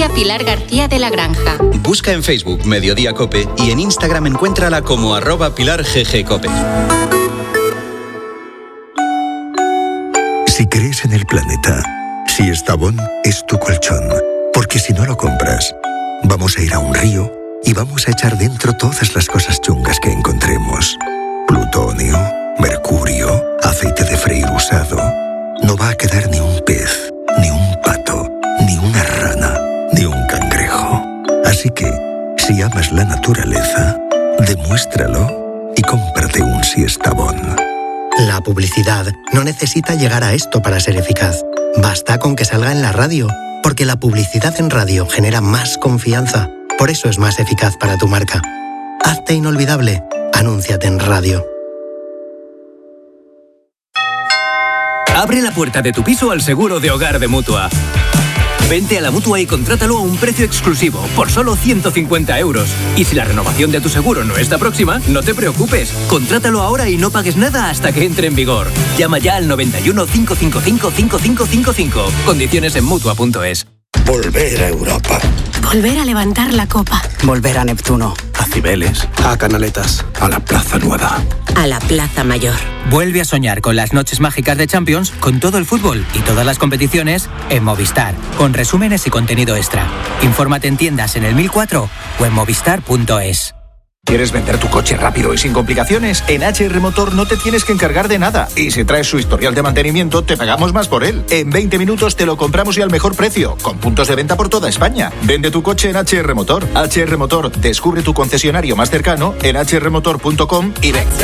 Farmacia Pilar García de la Granja. Busca en Facebook Mediodía Cope y en Instagram encuéntrala como @PilarGGCope. Si crees en el planeta, si Estavón es tu colchón, porque si no lo compras, vamos a ir a un río y vamos a echar dentro todas las cosas chungas que encontremos. Plutonio, mercurio, aceite de freír usado. No va a quedar ni un pez, ni un pato, ni una rana, ni un cangrejo. Así que, si amas la naturaleza, demuéstralo y cómprate un Siestabón. La publicidad no necesita llegar a esto para ser eficaz. Basta con que salga en la radio, porque la publicidad en radio genera más confianza. Por eso es más eficaz para tu marca. Hazte inolvidable. Anúnciate en radio. Abre la puerta de tu piso al seguro de hogar de Mutua. Vente a la Mutua y contrátalo a un precio exclusivo, por solo 150 €. Y si la renovación de tu seguro no está próxima, no te preocupes. Contrátalo ahora y no pagues nada hasta que entre en vigor. Llama ya al 91 555 5555. Condiciones en Mutua.es. Volver a Europa. Volver a levantar la copa. Volver a Neptuno. A Cibeles. A Canaletas. A la Plaza Nueva. A la Plaza Mayor. Vuelve a soñar con las noches mágicas de Champions, con todo el fútbol y todas las competiciones en Movistar, con resúmenes y contenido extra. Infórmate en tiendas en el 1004 o en movistar.es. ¿Quieres vender tu coche rápido y sin complicaciones? En HR Motor no te tienes que encargar de nada. Y si traes su historial de mantenimiento, te pagamos más por él. En 20 minutos te lo compramos y al mejor precio, con puntos de venta por toda España. Vende tu coche en HR Motor. HR Motor, descubre tu concesionario más cercano en hrmotor.com y ven.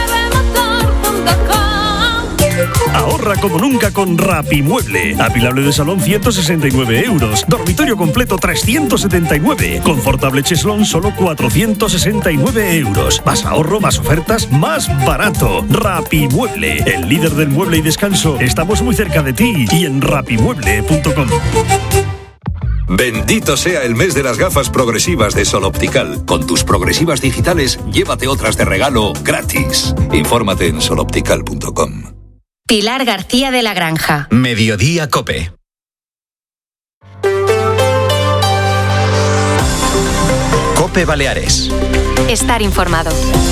Ahorra como nunca con Rapimueble. Apilable de salón 169 €. Dormitorio completo 379. Confortable cheslón solo 469 €. Más ahorro, más ofertas, más barato. Rapimueble, el líder del mueble y descanso. Estamos muy cerca de ti y en rapimueble.com. Bendito sea el mes de las gafas progresivas de Sol Optical. Con tus progresivas digitales, llévate otras de regalo gratis. Infórmate en soloptical.com. Pilar García de la Granja. Mediodía Cope. Cope Baleares. Estar informado.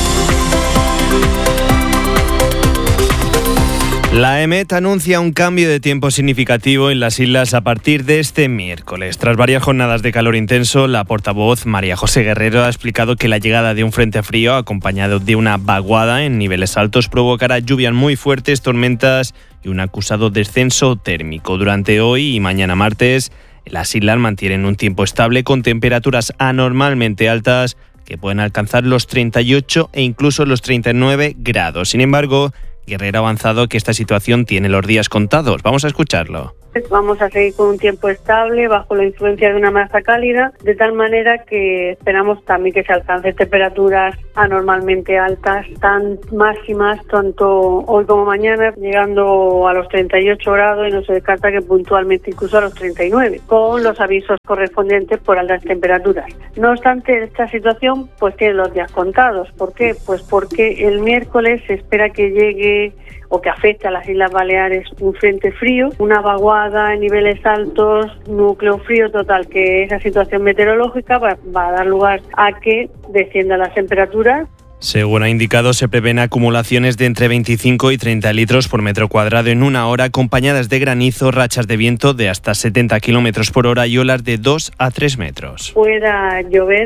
La EMET anuncia un cambio de tiempo significativo en las islas a partir de este miércoles. Tras varias jornadas de calor intenso, la portavoz María José Guerrero ha explicado que la llegada de un frente frío acompañado de una vaguada en niveles altos provocará lluvias muy fuertes, tormentas y un acusado descenso térmico. Durante hoy y mañana martes, las islas mantienen un tiempo estable con temperaturas anormalmente altas que pueden alcanzar los 38 e incluso los 39 grados. Sin embargo, Guerrero ha avanzado que esta situación tiene los días contados. Vamos a escucharlo. Vamos a seguir con un tiempo estable bajo la influencia de una masa cálida, de tal manera que esperamos también que se alcancen temperaturas anormalmente altas, tan máximas, tanto hoy como mañana, llegando a los 38 grados y no se descarta que puntualmente incluso a los 39, con los avisos correspondientes por altas temperaturas. No obstante, esta situación pues tiene los días contados. ¿Por qué? Pues porque el miércoles se espera que llegue o que afecte a las Islas Baleares un frente frío, una vaguada en niveles altos, núcleo frío total, que esa situación meteorológica va a dar lugar a que desciendan las temperaturas. Según ha indicado, se prevén acumulaciones de entre 25 y 30 litros por metro cuadrado en una hora, acompañadas de granizo, rachas de viento de hasta 70 kilómetros por hora y olas de 2 a 3 metros. Pueda llover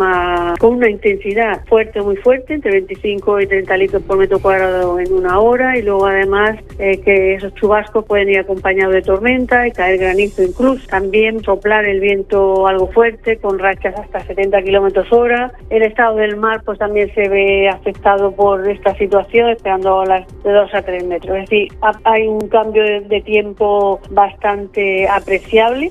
con una intensidad fuerte o muy fuerte, entre 25 y 30 litros por metro cuadrado en una hora, y luego además que esos chubascos pueden ir acompañados de tormenta y caer granizo incluso. También soplar el viento algo fuerte con rachas hasta 70 kilómetros hora. El estado del mar pues también se ve afectado por esta situación, esperando olas de 2 a 3 metros. Es decir, hay un cambio de tiempo bastante apreciable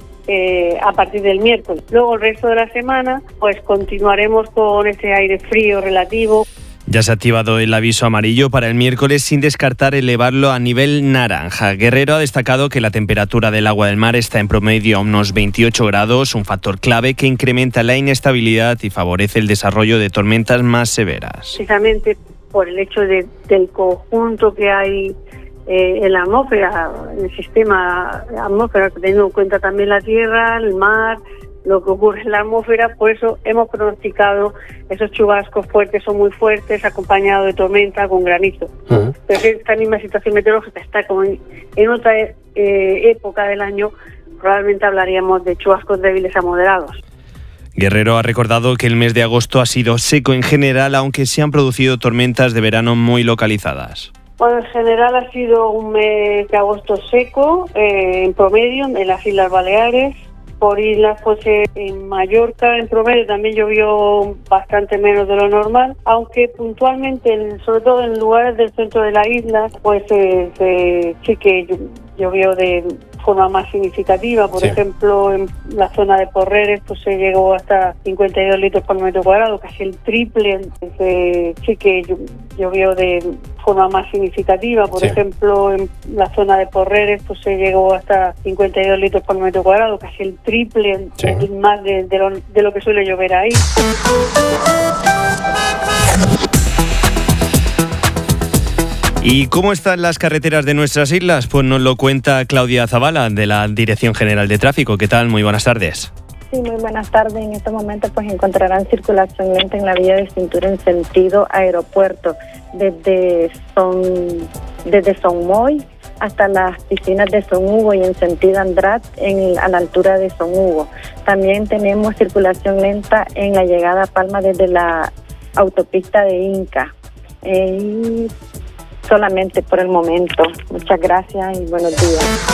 a partir del miércoles. Luego el resto de la semana pues continuaremos con ese aire frío relativo. Ya se ha activado el aviso amarillo para el miércoles sin descartar elevarlo a nivel naranja. Guerrero ha destacado que la temperatura del agua del mar está en promedio a unos 28 grados, un factor clave que incrementa la inestabilidad y favorece el desarrollo de tormentas más severas. Precisamente por el hecho del conjunto que hay en la atmósfera, en el sistema atmósfera, teniendo en cuenta también la tierra, el mar, lo que ocurre en la atmósfera, por eso hemos pronosticado esos chubascos fuertes o muy fuertes, acompañados de tormenta con granizo. Pero esta misma situación meteorológica está como en otra época del año, probablemente hablaríamos de chubascos débiles a moderados. Guerrero ha recordado que el mes de agosto ha sido seco en general, aunque se han producido tormentas de verano muy localizadas. Bueno, en general ha sido un mes de agosto seco, en promedio, en las Islas Baleares. Por islas, pues en Mallorca en promedio también llovió bastante menos de lo normal, aunque puntualmente, sobre todo en lugares del centro de la isla, pues sí que llovió de forma más significativa. Por ejemplo, en la zona de Porreres pues se llegó hasta 52 litros por metro cuadrado, casi el triple. Sí que llovió de forma más significativa. Por ejemplo, en la zona de Porreres pues se llegó hasta 52 litros por metro cuadrado, casi el triple más de lo que suele llover ahí. ¿Y cómo están las carreteras de nuestras islas? Pues nos lo cuenta Claudia Zavala, de la Dirección General de Tráfico. ¿Qué tal? Muy buenas tardes. Sí, muy buenas tardes. En este momento pues encontrarán circulación lenta en la vía de cintura en sentido aeropuerto, desde Son Moy hasta las piscinas de Son Hugo y en sentido Andrat a la altura de Son Hugo. También tenemos circulación lenta en la llegada a Palma desde la autopista de Inca. Solamente por el momento. Muchas gracias y buenos días.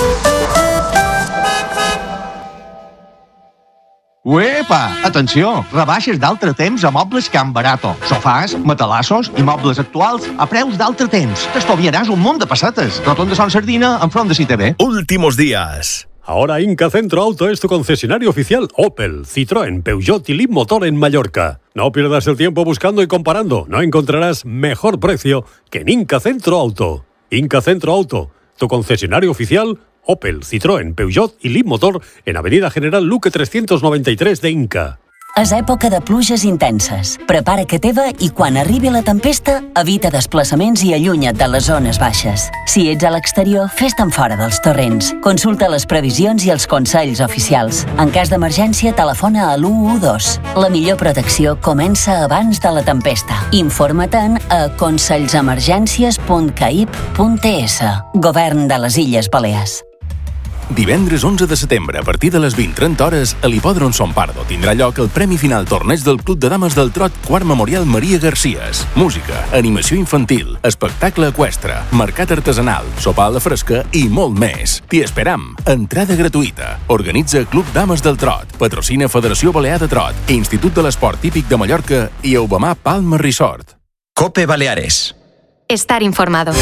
Uepa! Atenció! Rebaixes d'altre temps a Mobles Can Barato. Sofàs, matalassos i mobles actuals a preus d'altre temps. T'estalviaràs un munt de pessetes. Rotonda Son Sardina, enfront de CTV. Últimos días. Ahora Inca Centro Auto es tu concesionario oficial Opel, Citroën, Peugeot y Leapmotor en Mallorca. No pierdas el tiempo buscando y comparando. No encontrarás mejor precio que en Inca Centro Auto. Inca Centro Auto, tu concesionario oficial Opel, Citroën, Peugeot i Leapmotor en Avenida General Luque 393 de Inca. És època de pluges intenses. Prepara que teva i quan arribi la tempesta, evita desplaçaments i allunya't de les zones baixes. Si ets a l'exterior, fes-te'n fora dels torrents. Consulta les previsions i els consells oficials. En cas d'emergència, telefona a l'112. La millor protecció comença abans de la tempesta. Informa-te'n a consells-emergències.caip.es. Govern de les Illes Balears. Divendres 11 de setembre, a partir de les 20:30 hores, a l'Hipòdrom Son Pardo tindrà lloc el Premi Final Torneig del Club de Dames del Trot Quart Memorial Maria Garcías. Música, animació infantil, espectacle eqüestre, mercat artesanal, sopar a la fresca i molt més. T'hi esperam. Entrada gratuïta. Organitza Club Dames del Trot. Patrocina Federació Balear de Trot, Institut de l'Esport Típic de Mallorca i Eubamar Palma Resort. COPE Baleares. Estar informado.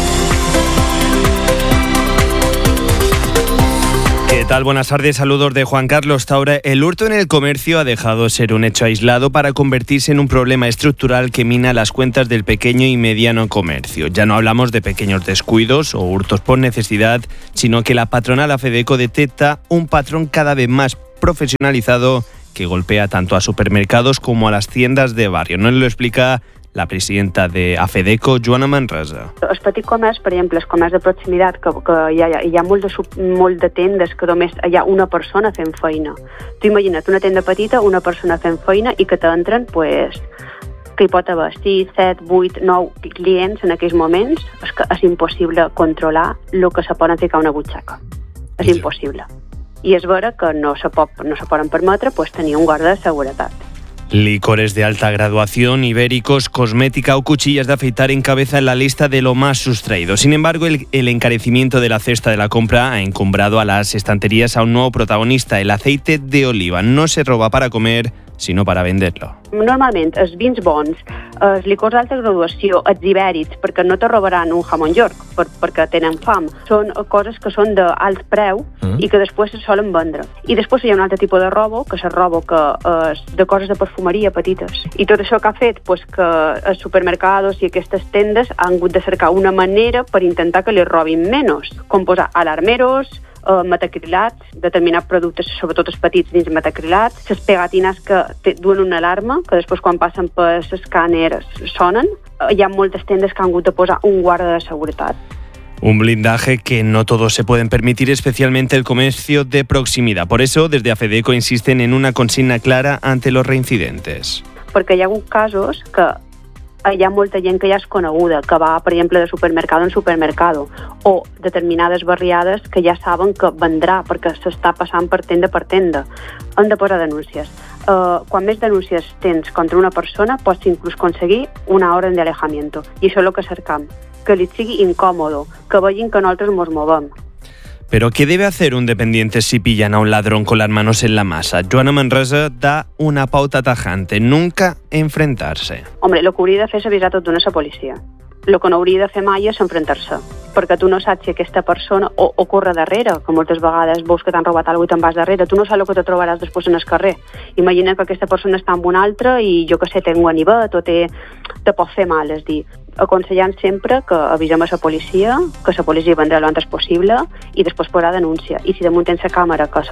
¿Qué tal? Buenas tardes, saludos de Juan Carlos Taura. El hurto en el comercio ha dejado de ser un hecho aislado para convertirse en un problema estructural que mina las cuentas del pequeño y mediano comercio. Ya no hablamos de pequeños descuidos o hurtos por necesidad, sino que la patronal AFEDECO detecta un patrón cada vez más profesionalizado que golpea tanto a supermercados como a las tiendas de barrio. Nos lo explica la presidenta de AFEDECO, Joana Manresa. El petit comerç, per exemple, el comerç de proximitat, que hi ha molt de tendes que només hi ha una persona fent feina. Tu imagina't una tenda petita, una persona fent feina i que t'entren, pues, que hi pot haver 6, 7, 8, 9 clients en aquells moments. És impossible controlar el que se poden ficar a una butxaca. És impossible. I és vera que no se poden permetre pues, tenir un guarda de seguretat. Licores de alta graduación, ibéricos, cosmética o cuchillas de afeitar encabezan la lista de lo más sustraído. Sin embargo, el encarecimiento de la cesta de la compra ha encumbrado a las estanterías a un nuevo protagonista, el aceite de oliva. No se roba para comer, sinó per a venderlo. Normalment, els vins bons, els licors d'alta graduació, els ibèrics, perquè no te robaran un jamón york, perquè tenen fam, són coses que són d'alt preu i que després se solen vendre. I després hi ha un altre tipus de robo, que és el robo que és de coses de perfumeria petites. I tot això que ha fet pues, que els supermercados i aquestes tendes han hagut de cercar una manera per intentar que li robin menys, com posar alarmeros, metacrilats, determinats productes, sobretot els petits dins metacrilats, les pegatines que duen una alarma, que després quan passen per l'escàner sonen. Hi ha moltes tendes que han hagut de posar un guarda de seguretat. Un blindaje que no todos se pueden permitir, especialmente el comercio de proximidad. Por eso, desde AFEDECO insisten en una consigna clara ante los reincidentes. Perquè hi ha hagut casos que hi ha molta gent que ja és coneguda, que va, per exemple, de supermercado en supermercado, o determinades barriades que ja saben que vendrà perquè s'està passant per tenda. Han de posar denúncies. Quan més denúncies tens contra una persona, pots inclús aconseguir una orden de alejamiento. I això és el que cercam, que li sigui incòmodo, que vegin que nosaltres ens movem. ¿Pero qué debe hacer un dependiente si pillan a un ladrón con las manos en la masa? Joana Manresa da una pauta tajante: nunca enfrentarse. Home, el que hauria de fer és avisar tot d'una a la policia. El que no hauria de fer mai és enfrontar-se, perquè tu no saps si aquesta persona o corre darrere, que moltes vegades veus que t'han robat alguna cosa i te'n vas darrere, tu no saps el que te trobaràs després en el carrer. Imagina que aquesta persona està amb una altra i, jo que sé, té un ganivet o te pot fer mal, és dir, aconsellant sempre que avisem a la policia, que la policia vendrà l'antes possible i després posarà denúncia. I si damunt tens la càmera que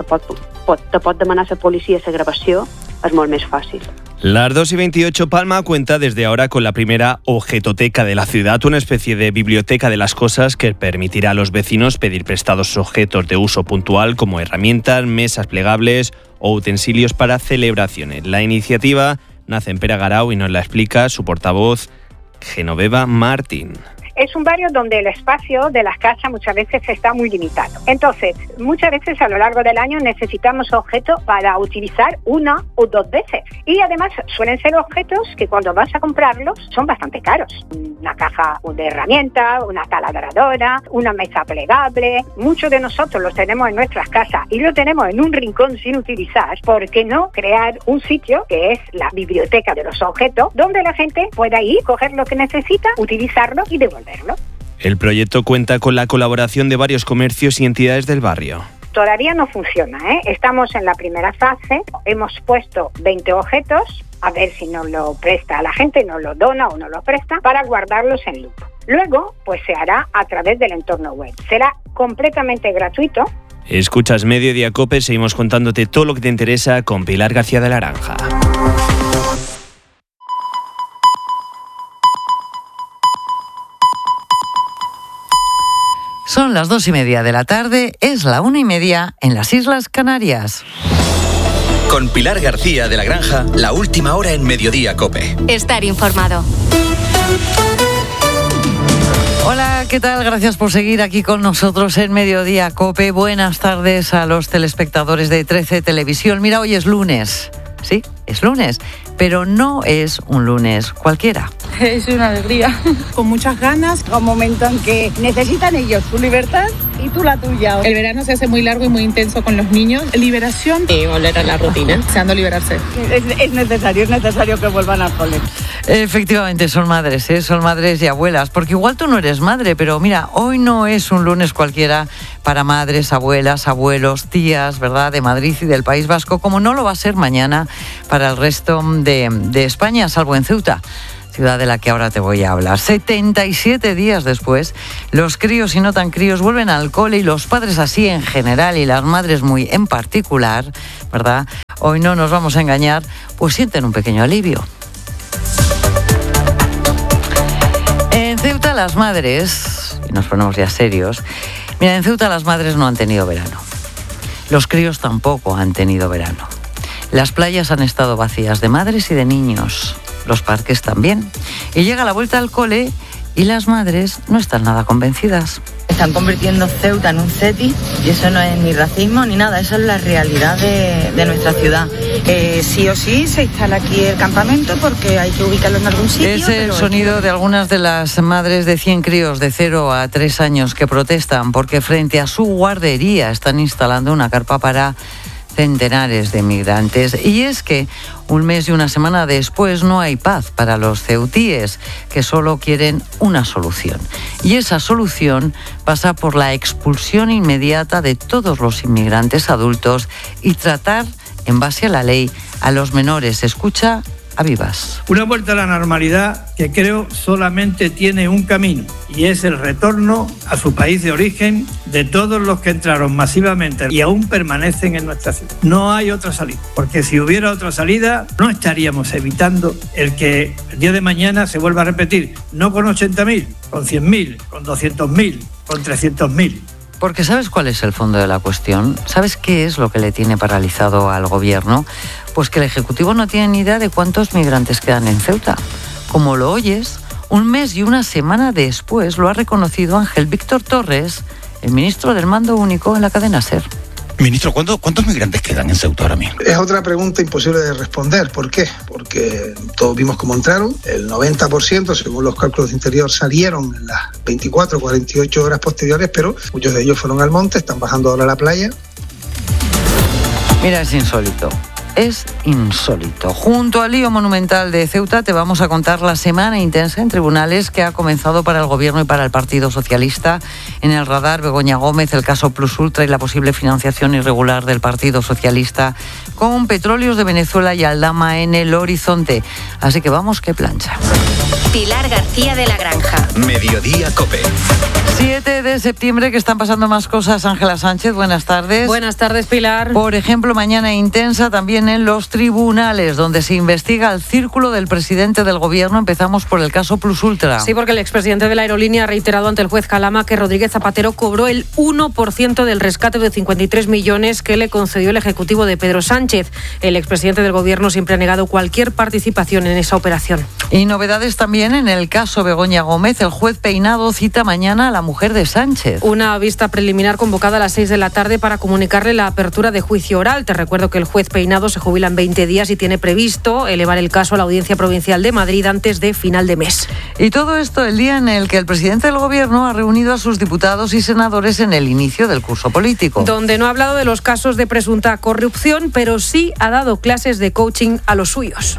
te pot demanar la policia la gravació, és molt més fàcil. Las 2:28, Palma cuenta desde ahora con la primera objetoteca de la ciudad, una especie de biblioteca de las cosas que permitirá a los vecinos pedir prestados objetos de uso puntual como herramientas, mesas plegables o utensilios para celebraciones. La iniciativa nace en Peragarau y nos la explica su portavoz, Genoveva Martín. Es un barrio donde el espacio de las casas muchas veces está muy limitado. Entonces, muchas veces a lo largo del año necesitamos objetos para utilizar una o dos veces. Y además suelen ser objetos que cuando vas a comprarlos son bastante caros. Una caja de herramientas, una taladradora, una mesa plegable. Muchos de nosotros los tenemos en nuestras casas y lo tenemos en un rincón sin utilizar. ¿Por qué no crear un sitio que es la biblioteca de los objetos donde la gente pueda ir, coger lo que necesita, utilizarlo y devolverlo? El proyecto cuenta con la colaboración de varios comercios y entidades del barrio. Todavía no funciona, ¿eh? Estamos en la primera fase, hemos puesto 20 objetos, a ver si nos lo presta la gente, nos lo dona o nos lo presta, para guardarlos en loop. Luego, pues se hará a través del entorno web. Será completamente gratuito. Escuchas Mediodía COPE, seguimos contándote todo lo que te interesa con Pilar García de la Granja. Son las 2:30 de la tarde, es la 1:30 en las Islas Canarias. Con Pilar García de la Granja, la última hora en Mediodía COPE. Estar informado. Hola, ¿qué tal? Gracias por seguir aquí con nosotros en Mediodía COPE. Buenas tardes a los telespectadores de 13 Televisión. Mira, hoy es lunes. Sí, es lunes, pero no es un lunes cualquiera. Es una alegría, con muchas ganas, un momento en que necesitan ellos su libertad y tú la tuya. El verano se hace muy largo y muy intenso con los niños. Liberación y volver a la rutina, deseando liberarse. Es necesario que vuelvan al cole. Efectivamente, son madres y abuelas, porque igual tú no eres madre, pero mira, hoy no es un lunes cualquiera para madres, abuelas, abuelos, tías, ¿verdad?, de Madrid y del País Vasco, como no lo va a ser mañana para el resto de España, salvo en Ceuta, ciudad de la que ahora te voy a hablar. 77 días después, los críos y no tan críos vuelven al cole y los padres así en general y las madres muy en particular, ¿verdad? Hoy no nos vamos a engañar, pues sienten un pequeño alivio. En Ceuta las madres, y nos ponemos ya serios, mira, en Ceuta las madres no han tenido verano. Los críos tampoco han tenido verano. Las playas han estado vacías de madres y de niños. Los parques también. Y llega la vuelta al cole y las madres no están nada convencidas. Están convirtiendo Ceuta en un CETI y eso no es ni racismo ni nada, eso es la realidad de nuestra ciudad. Sí o sí se instala aquí el campamento porque hay que ubicarlo en algún sitio. Es el sonido de algunas de las madres de 100 críos de 0 a 3 años que protestan porque frente a su guardería están instalando una carpa para centenares de migrantes. Y es que un mes y una semana después no hay paz para los ceutíes, que solo quieren una solución. Y esa solución pasa por la expulsión inmediata de todos los inmigrantes adultos y tratar, en base a la ley, a los menores. Escucha a Vivas. Una vuelta a la normalidad que creo solamente tiene un camino y es el retorno a su país de origen de todos los que entraron masivamente y aún permanecen en nuestra ciudad. No hay otra salida, porque si hubiera otra salida no estaríamos evitando el que el día de mañana se vuelva a repetir, no con 80.000, con 100.000, con 200.000, con 300.000. Porque ¿sabes cuál es el fondo de la cuestión? ¿Sabes qué es lo que le tiene paralizado al gobierno? Pues que el Ejecutivo no tiene ni idea de cuántos migrantes quedan en Ceuta. Como lo oyes, un mes y una semana después lo ha reconocido Ángel Víctor Torres, el ministro del Mando Único en la cadena SER. Ministro, ¿cuántos migrantes quedan en Ceuta ahora mismo? Es otra pregunta imposible de responder. ¿Por qué? Porque todos vimos cómo entraron. El 90%, según los cálculos de Interior, salieron en las 24 o 48 horas posteriores, pero muchos de ellos fueron al monte, están bajando ahora a la playa. Mira, es insólito. Es insólito. Junto al lío monumental de Ceuta te vamos a contar la semana intensa en tribunales que ha comenzado para el Gobierno y para el Partido Socialista. En el radar, Begoña Gómez, el caso Plus Ultra y la posible financiación irregular del Partido Socialista, con Petróleos de Venezuela y Aldama en el horizonte. Así que vamos, que plancha. Pilar García de la Granja. Mediodía COPE. 7 de septiembre, que están pasando más cosas. Ángela Sánchez, buenas tardes. Buenas tardes, Pilar. Por ejemplo, mañana intensa también en los tribunales, donde se investiga el círculo del presidente del Gobierno. Empezamos por el caso Plus Ultra. Sí, porque el expresidente de la aerolínea ha reiterado ante el juez Calama que Rodríguez Zapatero cobró el 1% del rescate de 53 millones que le concedió el Ejecutivo de Pedro Sánchez. El expresidente del Gobierno siempre ha negado cualquier participación en esa operación. Y novedades también en el caso Begoña Gómez. El juez Peinado cita mañana a la mujer de Sánchez. Una vista preliminar convocada a las 6 de la tarde para comunicarle la apertura de juicio oral. Te recuerdo que el juez Peinado se jubila en 20 días y tiene previsto elevar el caso a la Audiencia Provincial de Madrid antes de final de mes. Y todo esto el día en el que el presidente del Gobierno ha reunido a sus diputados y senadores en el inicio del curso político. Donde no ha hablado de los casos de presunta corrupción, pero sí ha dado clases de coaching a los suyos.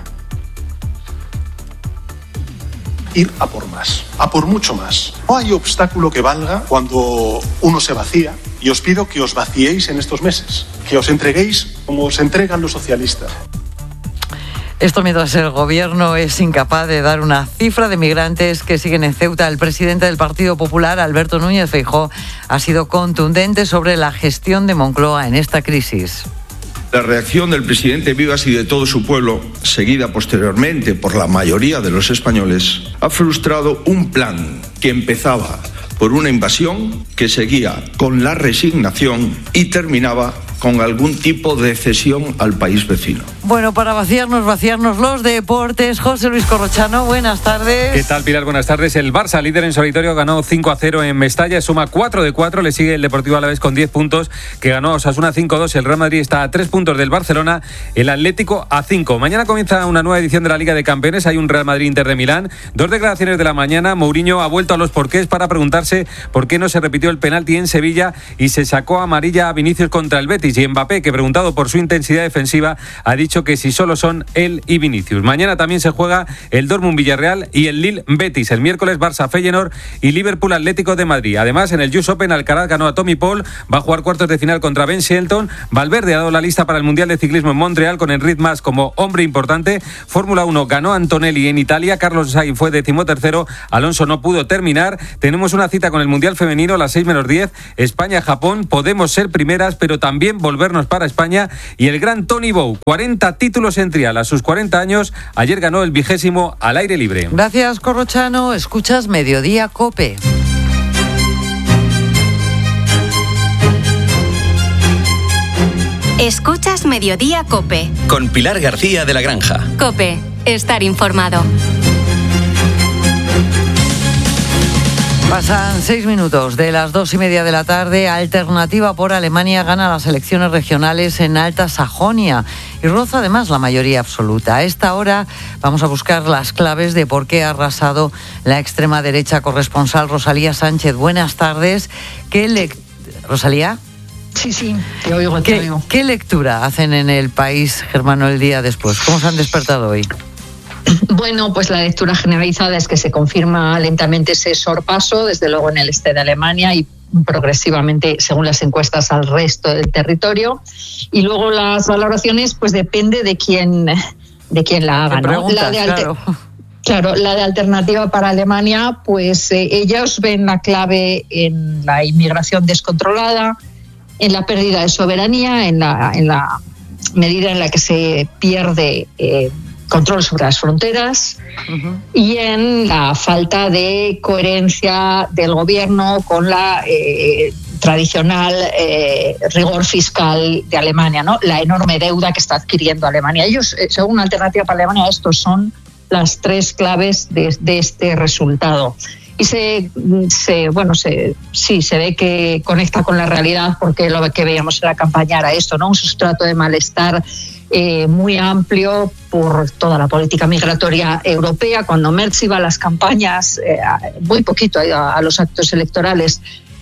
Ir a por más, a por mucho más. No hay obstáculo que valga cuando uno se vacía, y os pido que os vaciéis en estos meses, que os entreguéis como se entregan los socialistas. Esto mientras el Gobierno es incapaz de dar una cifra de migrantes que siguen en Ceuta. El presidente del Partido Popular, Alberto Núñez Feijóo, ha sido contundente sobre la gestión de Moncloa en esta crisis. La reacción del presidente Vivas y de todo su pueblo, seguida posteriormente por la mayoría de los españoles, ha frustrado un plan que empezaba por una invasión, que seguía con la resignación y terminaba con algún tipo de cesión al país vecino. Bueno, para vaciarnos los deportes, José Luis Corrochano, buenas tardes. ¿Qué tal, Pilar? Buenas tardes. El Barça, líder en solitario, ganó 5-0 en Mestalla, suma 4 de 4, le sigue el Deportivo Alavés con 10 puntos, que ganó Osasuna 5-2, el Real Madrid está a 3 puntos del Barcelona, el Atlético a 5. Mañana comienza una nueva edición de la Liga de Campeones, hay un Real Madrid-Inter de Milán, 2 declaraciones de la mañana, Mourinho ha vuelto a los porqués para preguntarse por qué no se repitió el penalti en Sevilla y se sacó amarilla a Vinicius contra el Betis, y Mbappé, que preguntado por su intensidad defensiva, ha dicho que si solo son él y Vinicius. Mañana también se juega el Dortmund-Villarreal y el Lille-Betis. El miércoles Barça-Feyenoord y Liverpool-Atlético de Madrid. Además, en el US Open, Alcaraz ganó a Tommy Paul, va a jugar cuartos de final contra Ben Shelton. Valverde ha dado la lista para el Mundial de Ciclismo en Montreal con Enric Mas como hombre importante. Fórmula 1 ganó Antonelli en Italia, Carlos Sainz fue 13º, Alonso no pudo terminar. Tenemos una cita con el Mundial Femenino a las 6:10, España-Japón. Podemos ser primeras, pero también volvernos para España. Y el gran Tony Bow, 40 títulos en trial a sus 40 años, ayer ganó el 20º al aire libre. Gracias, Corrochano. Escuchas Mediodía COPE. Escuchas Mediodía COPE. Con Pilar García de la Granja. COPE, estar informado. Pasan 6 minutos de las 2:30 de la tarde. Alternativa por Alemania gana las elecciones regionales en Alta Sajonia y roza además la mayoría absoluta. A esta hora vamos a buscar las claves de por qué ha arrasado la extrema derecha. Corresponsal Rosalía Sánchez, buenas tardes. ¿Rosalía? Sí, te oigo, te oigo. ¿Qué lectura hacen en el país germano el día después? ¿Cómo se han despertado hoy? Bueno, pues la lectura generalizada es que se confirma lentamente ese sorpaso, desde luego en el este de Alemania y progresivamente, según las encuestas, al resto del territorio. Y luego las valoraciones, pues depende de quién la haga, ¿no? Claro, la de Alternativa para Alemania, pues ellos ven la clave en la inmigración descontrolada, en la pérdida de soberanía, en la medida en la que se pierde control sobre las fronteras y en la falta de coherencia del gobierno con la tradicional rigor fiscal de Alemania, ¿no? La enorme deuda que está adquiriendo Alemania. Ellos, según una alternativa para Alemania, estos son las 3 claves de este resultado. Y se ve que conecta con la realidad, porque lo que veíamos en la campaña era esto, ¿no? Un sustrato de malestar muy amplio por toda la política migratoria europea. Cuando Merz iba a las campañas, muy poquito a los actos electorales,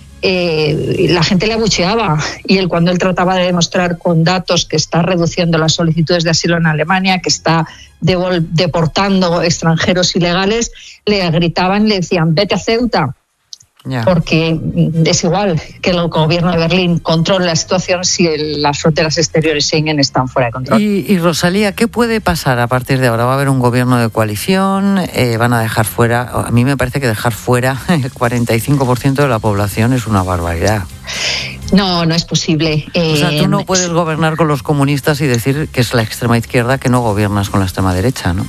la gente le abucheaba, y cuando él trataba de demostrar con datos que está reduciendo las solicitudes de asilo en Alemania, que está deportando extranjeros ilegales, le gritaban, le decían: vete a Ceuta. Porque es igual que el gobierno de Berlín controle la situación si las fronteras exteriores Schengen están fuera de control. Y Rosalía, ¿qué puede pasar a partir de ahora? ¿Va a haber un gobierno de coalición? ¿Van a dejar fuera? A mí me parece que dejar fuera el 45% de la población es una barbaridad. No es posible. O sea, tú no puedes gobernar con los comunistas y decir que es la extrema izquierda, que no gobiernas con la extrema derecha, ¿no?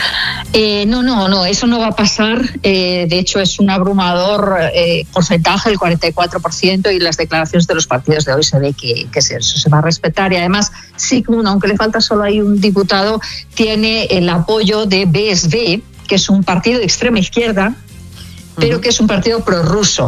No, eso no va a pasar. De hecho, es un abrumador porcentaje, el 44%, y las declaraciones de los partidos de hoy se ve que eso se va a respetar. Y además, Sigmund, aunque le falta solo ahí un diputado, tiene el apoyo de BSV, que es un partido de extrema izquierda, pero que es un partido prorruso.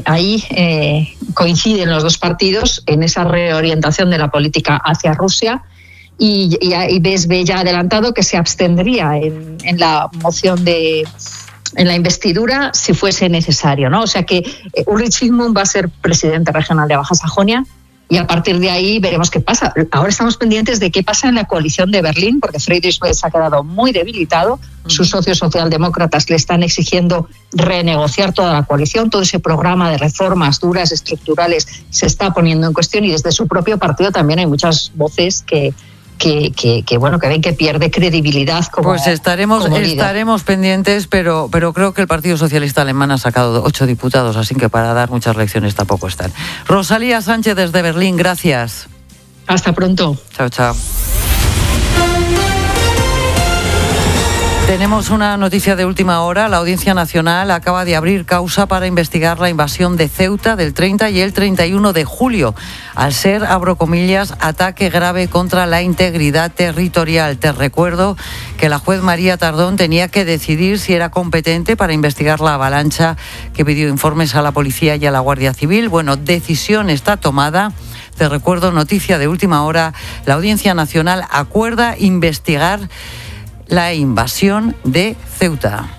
Ahí coinciden los dos partidos en esa reorientación de la política hacia Rusia. Y BSV ya ha adelantado que se abstendría en la moción en la investidura si fuese necesario, ¿no? O sea que Ulrich Sigmund va a ser presidente regional de Baja Sajonia, y a partir de ahí veremos qué pasa. Ahora estamos pendientes de qué pasa en la coalición de Berlín, porque Friedrich Merz ha quedado muy debilitado. Sus socios socialdemócratas le están exigiendo renegociar toda la coalición. Todo ese programa de reformas duras, estructurales, se está poniendo en cuestión, y desde su propio partido también hay muchas voces que ven que pierde credibilidad como pues estaremos pendientes, pero creo que el Partido Socialista Alemán ha sacado 8 diputados, así que para dar muchas lecciones tampoco están. Rosalía Sánchez desde Berlín, gracias. Hasta pronto. Chao. Tenemos una noticia de última hora. La Audiencia Nacional acaba de abrir causa para investigar la invasión de Ceuta del 30 y el 31 de julio, al ser, abro comillas, ataque grave contra la integridad territorial. Te recuerdo que la juez María Tardón tenía que decidir si era competente para investigar la avalancha que pidió informes a la policía y a la Guardia Civil. Bueno, decisión está tomada. Te recuerdo, noticia de última hora. La Audiencia Nacional acuerda investigar la invasión de Ceuta.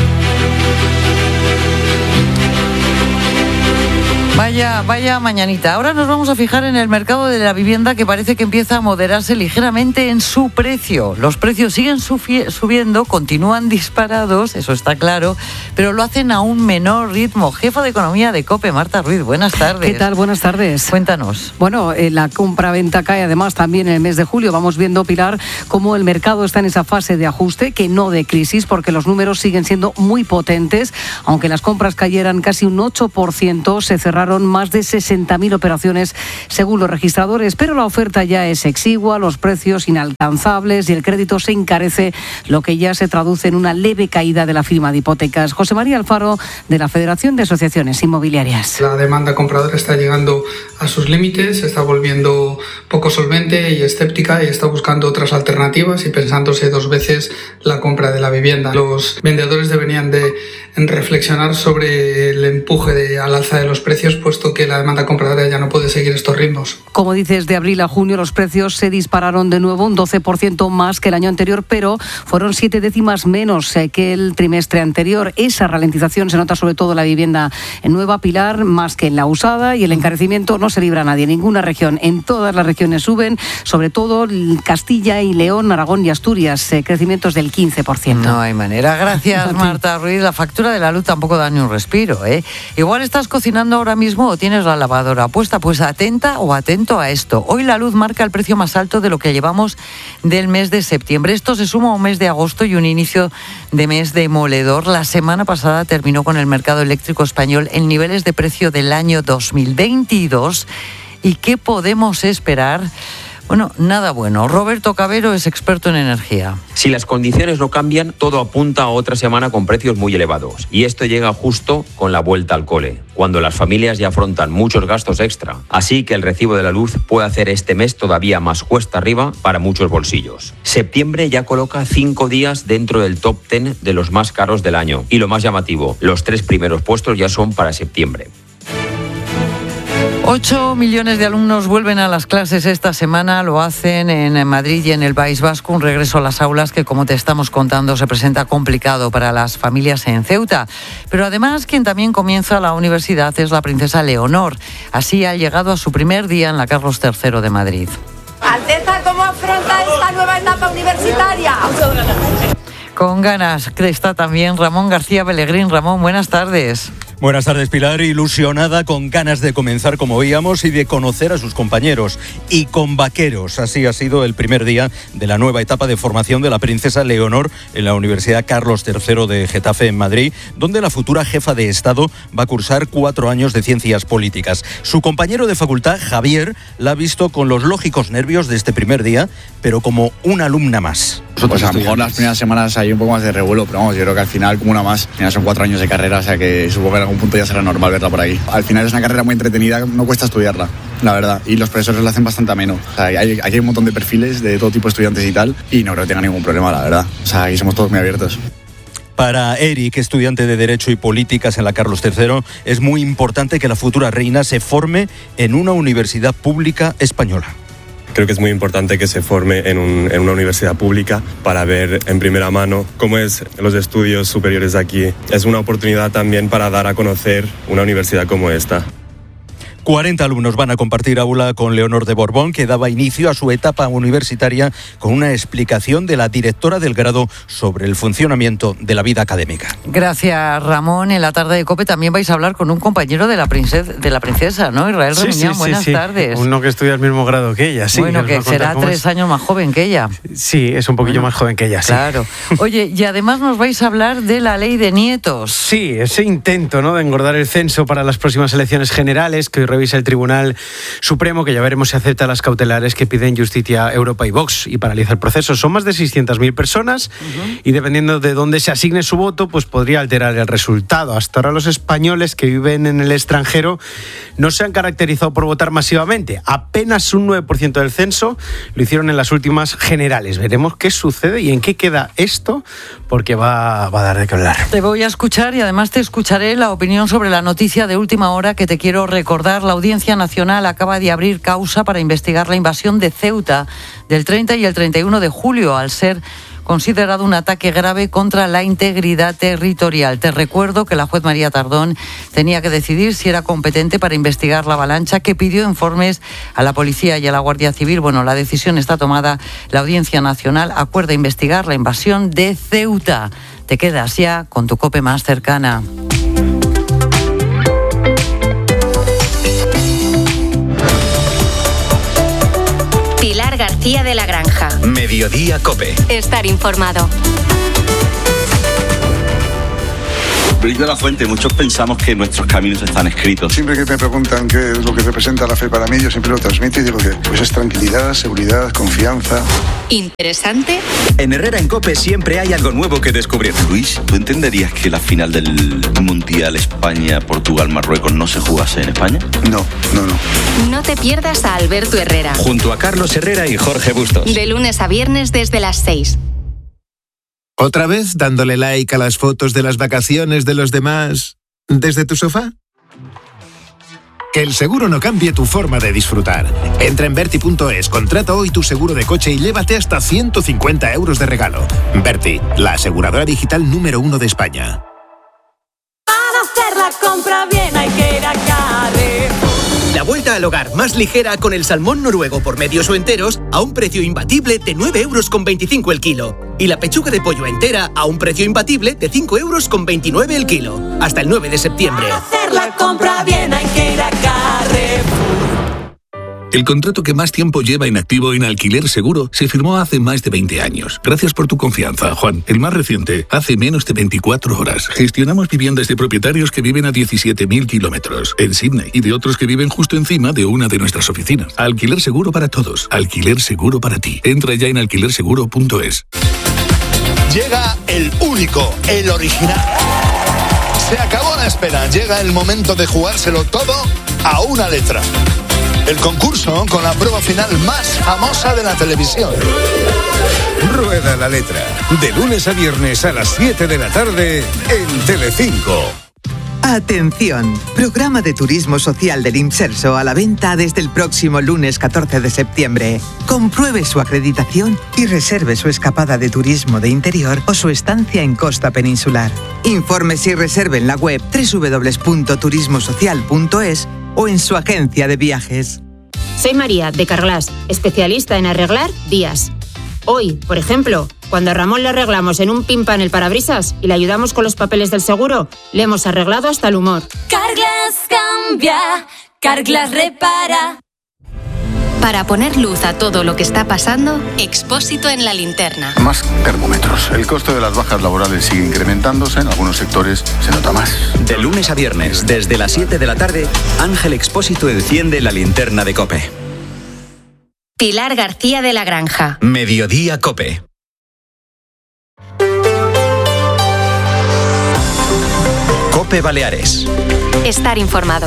Vaya mañanita. Ahora nos vamos a fijar en el mercado de la vivienda, que parece que empieza a moderarse ligeramente en su precio. Los precios siguen subiendo, continúan disparados, eso está claro, pero lo hacen a un menor ritmo. Jefa de Economía de COPE, Marta Ruiz, buenas tardes. ¿Qué tal? Buenas tardes. Cuéntanos. Bueno, la compra-venta cae además también en el mes de julio. Vamos viendo, Pilar, cómo el mercado está en esa fase de ajuste, que no de crisis, porque los números siguen siendo muy potentes. Aunque las compras cayeran casi un 8%, se cerraron más de 60.000 operaciones según los registradores, pero la oferta ya es exigua, los precios inalcanzables y el crédito se encarece, lo que ya se traduce en una leve caída de la firma de hipotecas. José María Alfaro, de la Federación de Asociaciones Inmobiliarias. La demanda compradora está llegando a sus límites, se está volviendo poco solvente y escéptica, y está buscando otras alternativas y pensándose 2 veces la compra de la vivienda. Los vendedores deberían de reflexionar sobre el empuje al alza de los precios, puesto que la demanda compradora ya no puede seguir estos ritmos. Como dices, de abril a junio los precios se dispararon de nuevo, un 12% más que el año anterior, pero fueron 7 décimas menos que el trimestre anterior. Esa ralentización se nota sobre todo en la vivienda en nueva, Pilar, más que en la usada, y el encarecimiento no se libra a nadie. En ninguna región, en todas las regiones suben, sobre todo Castilla y León, Aragón y Asturias, crecimientos del 15%. No hay manera. Gracias, Marta Ruiz. La factura de la luz tampoco da ni un respiro, ¿eh? Igual estás cocinando ahora mismo o tienes la lavadora puesta, pues atenta o atento a esto. Hoy la luz marca el precio más alto de lo que llevamos del mes de septiembre. Esto se suma a un mes de agosto y un inicio de mes demoledor. La semana pasada terminó con el mercado eléctrico español en niveles de precio del año 2022. ¿Y qué podemos esperar Bueno, nada bueno. Roberto Cabero es experto en energía. Si las condiciones no cambian, todo apunta a otra semana con precios muy elevados. Y esto llega justo con la vuelta al cole, cuando las familias ya afrontan muchos gastos extra. Así que el recibo de la luz puede hacer este mes todavía más cuesta arriba para muchos bolsillos. Septiembre ya coloca 5 días dentro del top 10 de los más caros del año. Y lo más llamativo, los 3 primeros puestos ya son para septiembre. 8 millones de alumnos vuelven a las clases esta semana, lo hacen en Madrid y en el País Vasco, un regreso a las aulas que, como te estamos contando, se presenta complicado para las familias en Ceuta. Pero además, quien también comienza la universidad es la princesa Leonor. Así ha llegado a su primer día en la Carlos III de Madrid. Alteza, ¿cómo afronta esta nueva etapa universitaria? Con ganas está también Ramón García Pellegrín. Ramón, buenas tardes. Buenas tardes, Pilar. Ilusionada, con ganas de comenzar, como veíamos, y de conocer a sus compañeros. Y con vaqueros. Así ha sido el primer día de la nueva etapa de formación de la princesa Leonor en la Universidad Carlos III de Getafe, en Madrid, donde la futura jefa de Estado va a cursar 4 años de ciencias políticas. Su compañero de facultad, Javier, la ha visto con los lógicos nervios de este primer día, pero como una alumna más. Pues a lo mejor las primeras semanas hay un poco más de revuelo, pero vamos, yo creo que al final como una más. Ya son 4 años de carrera, o sea que supongo que en algún punto ya será normal verla por ahí. Al final es una carrera muy entretenida, no cuesta estudiarla, la verdad, y los profesores la hacen bastante ameno. O sea, aquí hay un montón de perfiles de todo tipo de estudiantes y tal, y no creo que tenga ningún problema, la verdad. O sea, aquí somos todos muy abiertos. Para Eric, estudiante de Derecho y Políticas en la Carlos III, es muy importante que la futura reina se forme en una universidad pública española. Creo que es muy importante que se forme en una universidad pública para ver en primera mano cómo es los estudios superiores aquí. Es una oportunidad también para dar a conocer una universidad como esta. 40 alumnos van a compartir aula con Leonor de Borbón, que daba inicio a su etapa universitaria con una explicación de la directora del grado sobre el funcionamiento de la vida académica. Gracias, Ramón. En la tarde de COPE también vais a hablar con un compañero de la princesa, ¿no? Israel Remuñán, buenas tardes. Uno que estudia el mismo grado que ella, sí. Bueno, que será 3 años más joven que ella. Sí, es un poquillo más joven que ella, sí. Claro. Oye, y además nos vais a hablar de la ley de nietos. Sí, ese intento, ¿no?, de engordar el censo para las próximas elecciones generales que hoy revisa el Tribunal Supremo, que ya veremos si acepta las cautelares que piden Justicia, Europa y Vox, y paraliza el proceso. Son más de 600.000 personas y dependiendo de dónde se asigne su voto, pues podría alterar el resultado. Hasta ahora los españoles que viven en el extranjero no se han caracterizado por votar masivamente. Apenas un 9% del censo lo hicieron en las últimas generales. Veremos qué sucede y en qué queda esto, porque va a dar de qué hablar. Te voy a escuchar y además te escucharé la opinión sobre la noticia de última hora que te quiero recordar. La Audiencia Nacional acaba de abrir causa para investigar la invasión de Ceuta del 30 y el 31 de julio, al ser considerado un ataque grave contra la integridad territorial. Te recuerdo que la juez María Tardón tenía que decidir si era competente para investigar la avalancha, que pidió informes a la policía y a la Guardia Civil. Bueno, la decisión está tomada. La Audiencia Nacional acuerda investigar la invasión de Ceuta. Te quedas ya con tu COPE más cercana. Pilar García de la Granja. Mediodía COPE. Estar informado. Luis de la Fuente, muchos pensamos que nuestros caminos están escritos. Siempre que me preguntan qué es lo que representa la fe para mí, yo siempre lo transmito y digo que pues es tranquilidad, seguridad, confianza. ¿Interesante? En Herrera en COPE siempre hay algo nuevo que descubrir. Luis, ¿tú entenderías que la final del Mundial España-Portugal-Marruecos no se jugase en España? No. No te pierdas a Alberto Herrera. Junto a Carlos Herrera y Jorge Bustos. De lunes a viernes desde las 6. ¿Otra vez dándole like a las fotos de las vacaciones de los demás desde tu sofá? Que el seguro no cambie tu forma de disfrutar. Entra en Berti.es, contrata hoy tu seguro de coche y llévate hasta 150 euros de regalo. Berti, la aseguradora digital número 1 de España. Para hacer la compra bien hay que ir a Carrefour. La vuelta al hogar más ligera con el salmón noruego por medios o enteros a un precio imbatible de 9,25 € el kilo. Y la pechuga de pollo entera a un precio imbatible de 5,29 € el kilo. Hasta el 9 de septiembre. Para hacer la compra bien hay que ir a Carrefour. El contrato que más tiempo lleva inactivo en Alquiler Seguro se firmó hace más de 20 años. Gracias por tu confianza, Juan. El más reciente, hace menos de 24 horas. Gestionamos viviendas de propietarios que viven a 17.000 kilómetros en Sydney y de otros que viven justo encima de una de nuestras oficinas. Alquiler Seguro para todos. Alquiler Seguro para ti. Entra ya en alquilerseguro.es. Llega el único, el original. Se acabó la espera. Llega el momento de jugárselo todo a una letra. El concurso con la prueba final más famosa de la televisión. Rueda la letra. De lunes a viernes a las 7 de la tarde en Telecinco. Atención, programa de turismo social del Imserso a la venta desde el próximo lunes 14 de septiembre. Compruebe su acreditación y reserve su escapada de turismo de interior o su estancia en costa peninsular. Infórmese y reserve en la web www.turismosocial.es o en su agencia de viajes. Soy María, de Carglass, especialista en arreglar días. Hoy, por ejemplo, cuando a Ramón le arreglamos en un pimpan el parabrisas y le ayudamos con los papeles del seguro, le hemos arreglado hasta el humor. Carglass cambia, Carglass repara. Para poner luz a todo lo que está pasando, Expósito en la linterna. Más termómetros. El coste de las bajas laborales sigue incrementándose. En algunos sectores se nota más. De lunes a viernes, desde las 7 de la tarde, Ángel Expósito enciende la linterna de COPE. Pilar García de la Granja. Mediodía COPE. COPE Baleares. Estar informado.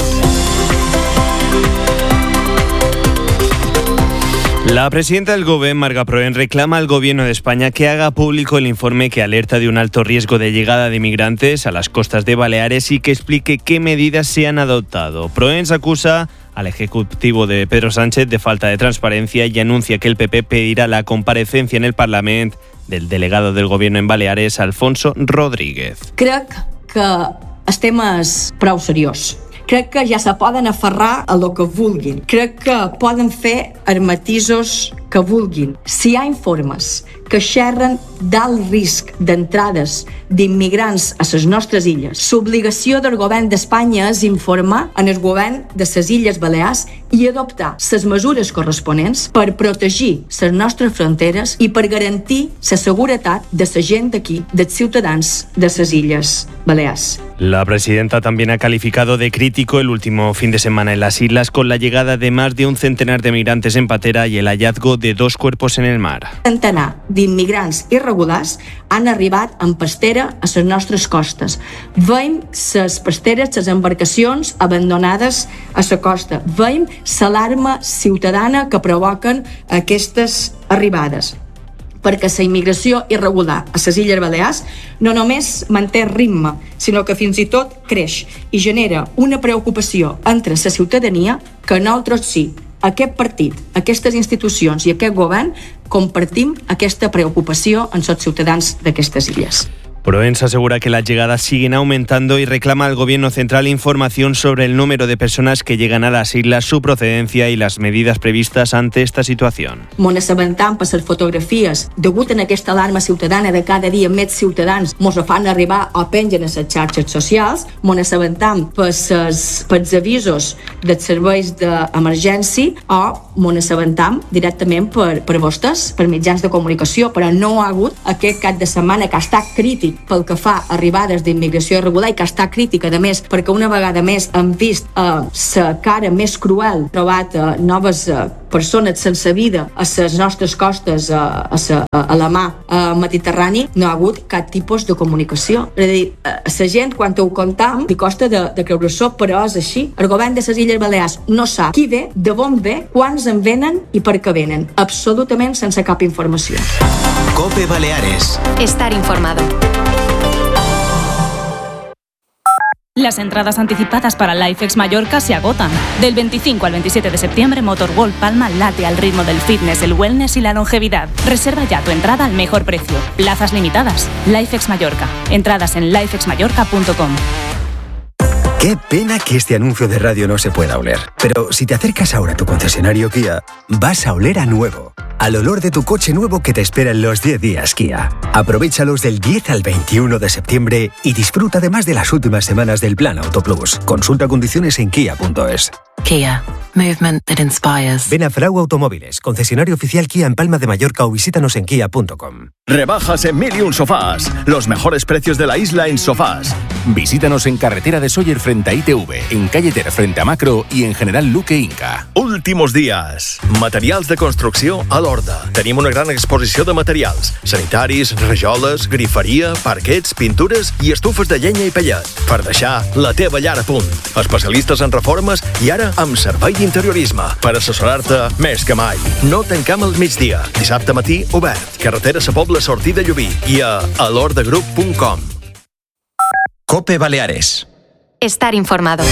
La presidenta del Govern, Marga Proen, reclama al Gobierno de España que haga público el informe que alerta de un alto riesgo de llegada de inmigrantes a las costas de Baleares y que explique qué medidas se han adoptado. Proen acusa al Ejecutivo de Pedro Sánchez de falta de transparencia y anuncia que el PP pedirà la comparecencia en el Parlament del delegado del Gobierno en Baleares, Alfonso Rodríguez. Crec que el tema és prou seriós. Crec que ja se poden aferrar a lo que vulguin. Crec que poden fer els matisos que vulguin. Si hi ha informes que xerren d'alt risc d'entrades d'immigrants a les nostres illes, l'obligació del govern d'Espanya és informar en el govern de les Illes Balears i adoptar les mesures corresponents per protegir les nostres fronteres i per garantir la seguretat de la gent d'aquí, dels ciutadans de les Illes Balears. La presidenta también ha calificado de crítico el último fin de semana en las islas con la llegada de más de un centenar de migrantes en patera y el hallazgo de 2 cuerpos en el mar. Centenar d'immigrants irregulars han arribat en pastera a les nostres costes. Veiem les pasteres, les embarcacions abandonades a la costa. Veiem l'alarma ciutadana que provoquen aquestes arribades. Perquè la immigració irregular a les Illes Balears no només manté ritme, sinó que fins i tot creix i genera una preocupació entre la ciutadania que nosaltres sí, aquest partit, aquestes institucions i aquest govern compartim aquesta preocupació en els ciutadans d'aquestes illes. Proens asegura que las llegadas siguen aumentando y reclama al Gobierno central información sobre el número de personas que llegan a las islas, su procedencia y las medidas previstas ante esta situación. Mos assabentam per les fotografies, degut a aquesta alarma ciutadana de cada dia més ciutadans mos fan arribar o pengen a les xarxes socials, mos assabentam pels avisos dels serveis d'emergència o mos assabentam directament per vostès, per mitjans de comunicació, però no ha hagut aquest cap de setmana que ha estat crític pel que fa a arribades d'immigració irregular i que està crítica, a més, perquè una vegada més hem vist la cara més cruel, trobat noves persones sense vida a les nostres costes, a la mar Mediterrani, no ha hagut cap tipus de comunicació. És a dir, la gent, quan ho contam, li costa de creure-s'ho, però és així. El govern de les Illes Balears no sap qui ve, de on ve, quants en venen i per què venen. Absolutament sense cap informació. COPE Baleares. Estar informado. Las entradas anticipadas para LifeX Mallorca se agotan. Del 25 al 27 de septiembre, Motorworld Palma late al ritmo del fitness, el wellness y la longevidad. Reserva ya tu entrada al mejor precio. Plazas limitadas. LifeX Mallorca. Entradas en lifexmallorca.com. Qué pena que este anuncio de radio no se pueda oler. Pero si te acercas ahora a tu concesionario Kia, vas a oler a nuevo. Al olor de tu coche nuevo que te espera en los 10 días Kia. Aprovéchalos del 10 al 21 de septiembre y disfruta además de las últimas semanas del Plan Auto Plus. Consulta condiciones en kia.es. Kia. Movement that inspires. Ven a Frau Automóviles, concesionario oficial Kia en Palma de Mallorca o visítanos en kia.com. Rebajas en 1001 Sofás. Los mejores precios de la isla en sofás. Visítanos en Carretera de Sóller frente a ITV, en Calle Ter frente a Macro y en General Luque Inca. Últimos días. Materials de construcció a l'Horda. Tenim una gran exposició de materials. Sanitaris, rajoles, griferia, parquets, pintures i estufes de llenya i pellet. Per deixar la teva llar a punt. Especialistes en reformes i ara amb servei d'interiorisme. Per assessorar-te més que mai. No tancam al migdia. Dissabte matí obert. Carretera Sa Pobla, sortida Llubí. I a alordagroup.com. COPE Baleares. Estar informado.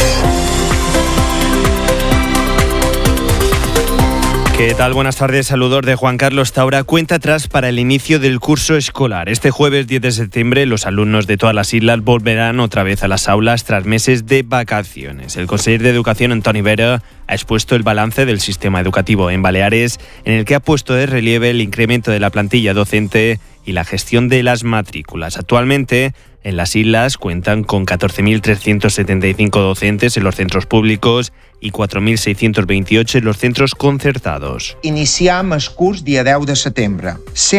¿Qué tal? Buenas tardes. Saludos de Juan Carlos Taura. Cuenta atrás para el inicio del curso escolar. Este jueves 10 de septiembre los alumnos de todas las islas volverán otra vez a las aulas tras meses de vacaciones. El consejero de Educación, Antoni Vera, ha expuesto el balance del sistema educativo en Baleares, en el que ha puesto de relieve el incremento de la plantilla docente y la gestión de las matrículas. Actualmente, en las islas cuentan con 14.375 docentes en los centros públicos i 4.628 en los centros concertados. Iniciam el curs dia 10 de setembre.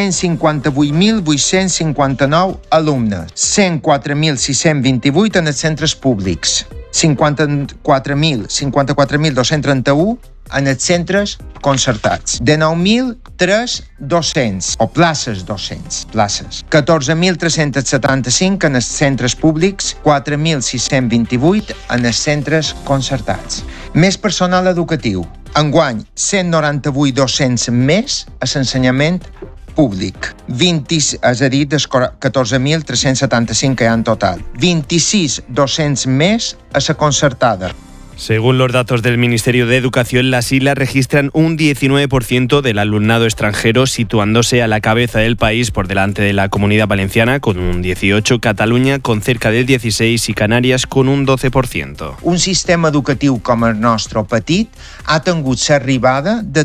158.859 alumnes, 104.628 en els centres públics, 54.231 en els centres concertats, de 9.003 docents o places docents, 14.375 en els centres públics, 4.628 en els centres concertats. Més personal educatiu. Enguany, 198 docents més a l'ensenyament públic. 14.375 que hi ha en total. 26 docents més a la concertada. Según los datos del Ministerio de Educación, las islas registran un 19% del alumnado extranjero, situándose a la cabeza del país por delante de la Comunidad Valenciana con un 18%, Catalunya con cerca del 16% y Canàries con un 12%. Un sistema educatiu com el nostre petit ha tingut l'arribada de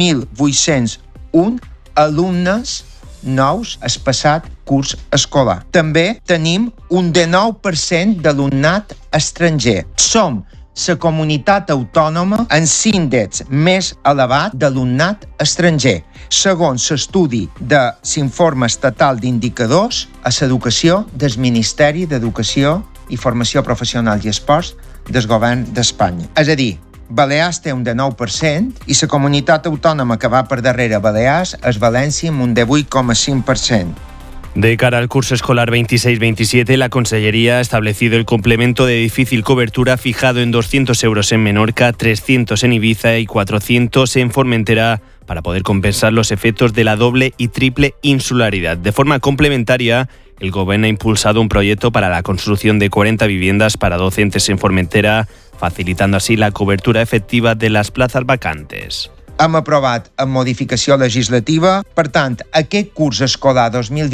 3.801 alumnes nous el passat curs escolar. També tenim un 19% d'alumnat estranger. Som la comunitat autònoma amb l'índex més elevat d'alumnat estranger, segons l'estudi de l'Informe Estatal d'Indicadors a l'Educació del Ministeri d'Educació i Formació Professional i Esports del Govern d'Espanya. És a dir, Balears té un 19% i la comunitat autònoma que va per darrere Balears és València amb un 18,5%. De cara al curso escolar 26-27, la Consellería ha establecido el complemento de difícil cobertura fijado en 200 euros en Menorca, 300 en Ibiza y 400 en Formentera para poder compensar los efectos de la doble y triple insularidad. De forma complementaria, el Gobierno ha impulsado un proyecto para la construcción de 40 viviendas para docentes en Formentera, facilitando así la cobertura efectiva de las plazas vacantes. Hem aprovat en modificació legislativa. Per tant, aquest curs escolar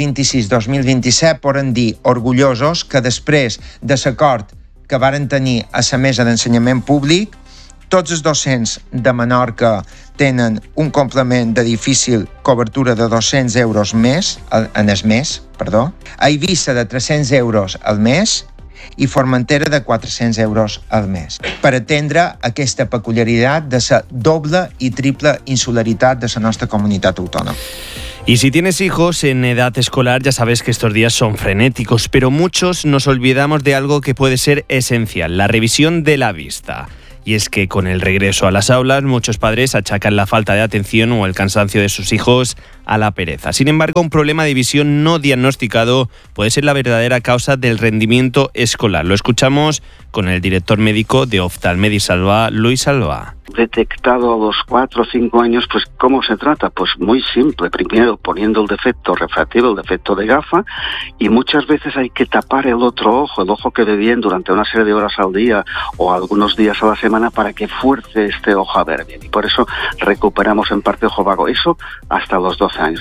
2026-2027 podem dir orgullosos que després de l'acord que varen tenir a la mesa d'ensenyament públic, tots els docents de Menorca tenen un complement de difícil cobertura de 200 euros més, en el mes, a Eivissa de 300 euros al mes i Formentera de 400 euros al mes, per atendre aquesta peculiaritat de la doble i triple insularitat de la nostra comunitat autònoma. Y si tienes hijos en edad escolar, ya sabes que estos días son frenéticos, pero muchos nos olvidamos de algo que puede ser esencial, la revisión de la vista. Y es que con el regreso a las aulas, muchos padres achacan la falta de atención o el cansancio de sus hijos a la pereza. Sin embargo, un problema de visión no diagnosticado puede ser la verdadera causa del rendimiento escolar. Lo escuchamos con el director médico de Oftalmedisalva, Luis Salva. Detectado a los 4 o 5 años, pues ¿cómo se trata? Pues muy simple. Primero poniendo el defecto refractivo, el defecto de gafa, y muchas veces hay que tapar el otro ojo, el ojo que ve bien durante una serie de horas al día o algunos días a la semana para que fuerce este ojo a ver bien. Y por eso recuperamos en parte ojo vago. Eso hasta los 12 años.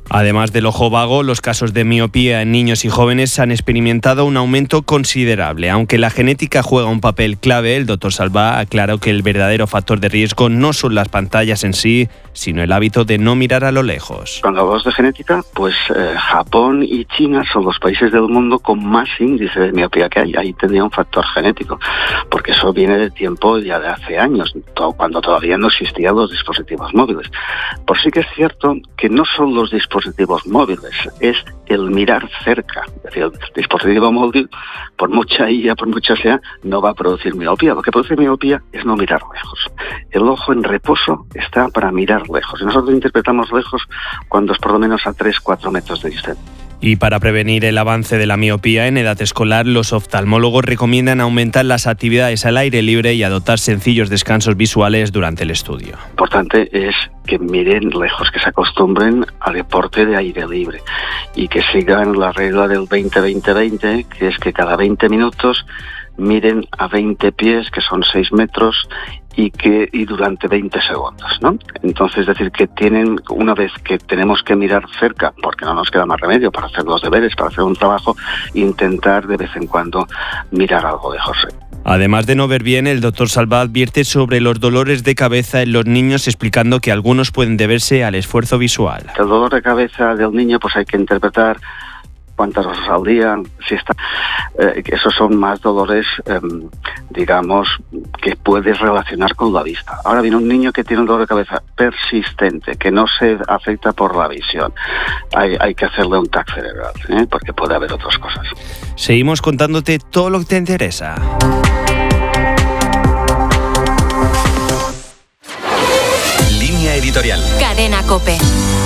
Además del ojo vago, los casos de miopía en niños y jóvenes han experimentado un aumento considerable. Aunque la genética juega un papel clave, el doctor Salvá aclaró que el verdadero factor de riesgo no son las pantallas en sí, sino el hábito de no mirar a lo lejos. Cuando hablamos de genética, pues Japón y China son los países del mundo con más índice de miopía que hay. Ahí tendría un factor genético, porque eso viene de tiempo ya de hace años, cuando todavía no existían los dispositivos móviles. Por sí que es cierto que no son los dispositivos móviles, es el mirar cerca. Es decir, el dispositivo móvil, por mucha IA, por mucha sea, no va a producir miopía. Lo que produce miopía es no mirar lejos. El ojo en reposo está para mirar lejos. Y nosotros interpretamos lejos cuando es por lo menos a 3-4 metros de distancia. Y para prevenir el avance de la miopía en edad escolar, los oftalmólogos recomiendan aumentar las actividades al aire libre y adoptar sencillos descansos visuales durante el estudio. Lo importante es que miren lejos, que se acostumbren al deporte de aire libre y que sigan la regla del 20-20-20, que es que cada 20 minutos miren a 20 pies, que son 6 metros, y durante 20 segundos, ¿no? Entonces, es decir, que una vez que tenemos que mirar cerca, porque no nos queda más remedio para hacer los deberes, para hacer un trabajo, intentar de vez en cuando mirar algo lejos. Además de no ver bien, el doctor Salvá advierte sobre los dolores de cabeza en los niños, explicando que algunos pueden deberse al esfuerzo visual. El dolor de cabeza del niño, pues hay que interpretar cuántas horas al día, si está, esos son más dolores, digamos, que puedes relacionar con la vista. Ahora viene un niño que tiene un dolor de cabeza persistente, que no se afecta por la visión. Hay que hacerle un TAC cerebral, porque puede haber otras cosas. Seguimos contándote todo lo que te interesa. Línea editorial. Cadena COPE.